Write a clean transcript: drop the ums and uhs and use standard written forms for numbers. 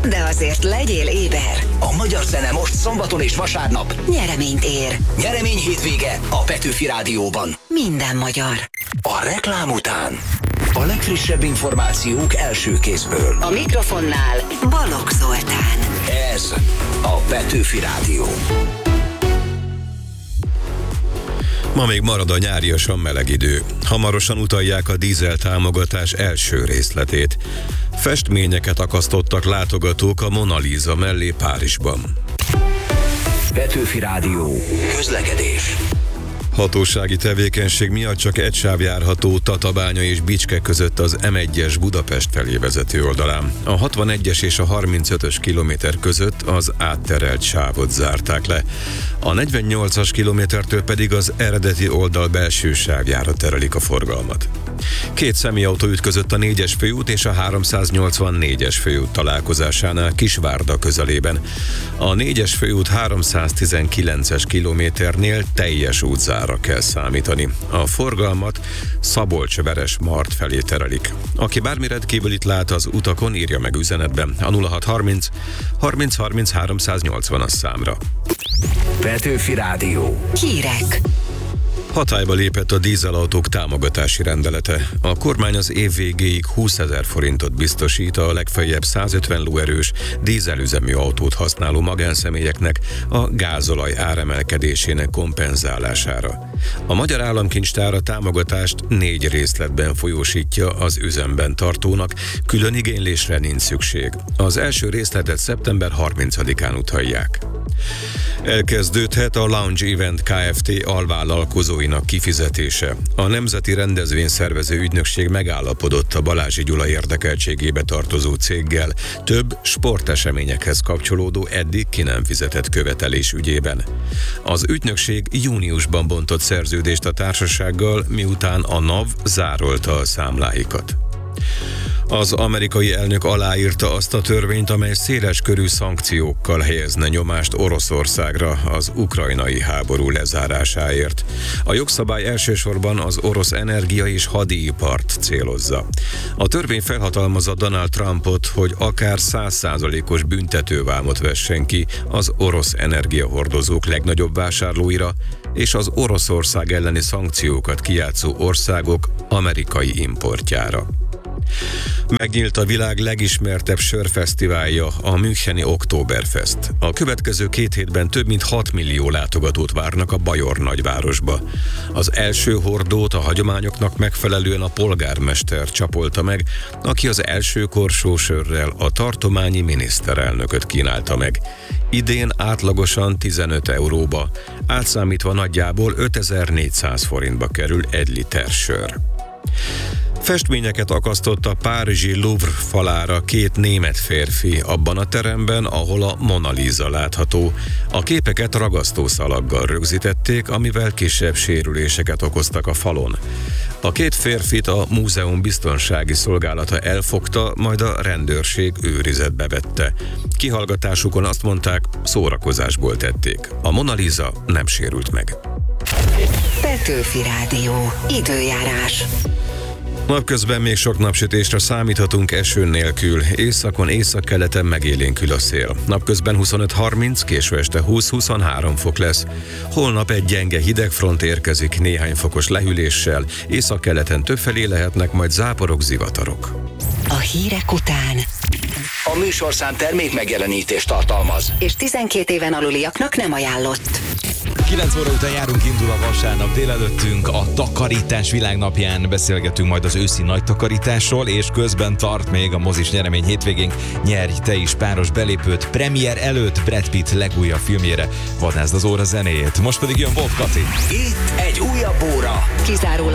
de azért legyél éber. A magyar zene most szombaton és vasárnap Nyereményt ér. Nyeremény hétvége a Petőfi Rádióban. Minden magyar. A reklám után a legfrissebb információk első kézből. A mikrofonnál Balogh Zoltán. Ez a Petőfi Rádió. Ma még marad a nyáriasan meleg idő. Hamarosan utalják a dízel támogatás első részletét. Festményeket akasztottak látogatók a Mona Lisa mellé Párizsban. Petőfi Rádió. Közlekedés. Hatósági tevékenység miatt csak egy sáv járható Tatabánya és Bicske között az M1-es Budapest felé vezető oldalán. A 61-es és a 35-ös kilométer között az átterelt sávot zárták le. A 48-as kilométertől pedig az eredeti oldal belső sávjára terelik a forgalmat. Két személyautó ütközött a 4-es főút és a 384-es főút találkozásánál Kisvárda közelében. A 4-es főút 319-es kilométernél teljes útzára kell számítani. A forgalmat Szabolcs-Veresmart felé terelik. Aki bármi rendkívülit lát az utakon, írja meg üzenetben a 0630 30 30 380-as számra. Petőfi Rádió. Hírek. Hatályba lépett a dízelautók támogatási rendelete. A kormány az év végéig 20 000 forintot biztosít a legfeljebb 150 lóerős dízelüzemű autót használó magánszemélyeknek a gázolaj áremelkedésének kompenzálására. A Magyar Államkincstár a támogatást 4 részletben folyósítja az üzemben tartónak, külön igénylésre nincs szükség. Az első részletet szeptember 30-án utalják. Elkezdődhet a Lounge Event Kft. Alvállalkozóinak kifizetése. A Nemzeti Rendezvényszervező Ügynökség megállapodott a Balázsi Gyula érdekeltségébe tartozó céggel több sporteseményekhez kapcsolódó eddig ki nem fizetett követelés ügyében. Az ügynökség júniusban bontott szerződést a társasággal, miután a NAV zárolta a számláikat. Az amerikai elnök aláírta azt a törvényt, amely széleskörű szankciókkal helyezne nyomást Oroszországra az ukrajnai háború lezárásáért. A jogszabály elsősorban az orosz energia- és hadipart célozza. A törvény felhatalmazza Donald Trumpot, hogy akár 100%-os büntetővámot vessen ki az orosz energiahordozók legnagyobb vásárlóira, és az Oroszország elleni szankciókat kijátszó országok amerikai importjára. Megnyílt a világ legismertebb sörfesztiválja, a müncheni Oktoberfest. A következő 2 hétben több mint 6 millió látogatót várnak a bajor nagyvárosba. Az első hordót a hagyományoknak megfelelően a polgármester csapolta meg, aki az első korsósörrel a tartományi miniszterelnököt kínálta meg. Idén átlagosan 15 euróba, átszámítva nagyjából 5400 forintba kerül 1 liter sör. Festményeket akasztott a párizsi Louvre falára 2 német férfi abban a teremben, ahol a Mona Lisa látható. A képeket ragasztószalaggal rögzítették, amivel kisebb sérüléseket okoztak a falon. A 2 férfit a múzeum biztonsági szolgálata elfogta, majd a rendőrség őrizetbe vette. Kihallgatásukon azt mondták, szórakozásból tették. A Mona Lisa nem sérült meg. Petőfi Rádió. Időjárás. Napközben még sok napsütésre számíthatunk eső nélkül. Északon, északkeleten megélénkül a szél. Napközben 25-30, késő este 20-23 fok lesz. Holnap egy gyenge hidegfront érkezik néhány fokos lehűléssel. Északkeleten többfelé lehetnek majd záporok, zivatarok. A hírek után. A műsorszám termék megjelenítést tartalmaz. És 12 éven aluliaknak nem ajánlott. 9 óra után járunk, indul a vasárnap délelőttünk, a takarítás világnapján beszélgetünk majd az őszi nagy takarításról, és közben tart még a mozis nyeremény hétvégénk. Nyerj te is páros belépőt premier előtt Brad Pitt legújabb filmjére, vadászd az óra zenéjét. Most pedig jön Bob Kati. Itt egy újabb óra. Kizárólag